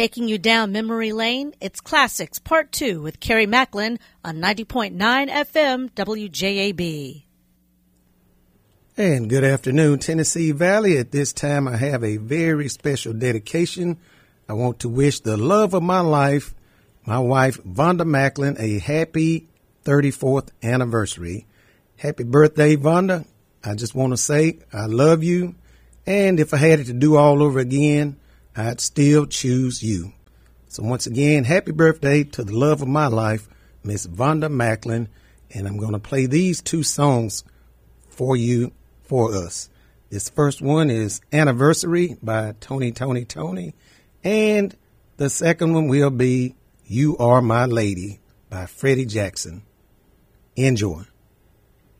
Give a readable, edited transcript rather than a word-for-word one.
Taking you down memory lane, it's Classics Part 2 with Carrie Macklin on 90.9 FM WJAB. And good afternoon, Tennessee Valley. At this time, I have a very special dedication. I want to wish the love of my life, my wife, Vonda Macklin, a happy 34th anniversary. Happy birthday, Vonda. I just want to say I love you. And if I had it to do all over again, I'd still choose you. So once again, happy birthday to the love of my life, Miss Vonda Macklin. And I'm going to play these two songs for you, for us. This first one is Anniversary by Tony. And the second one will be You Are My Lady by Freddie Jackson. Enjoy.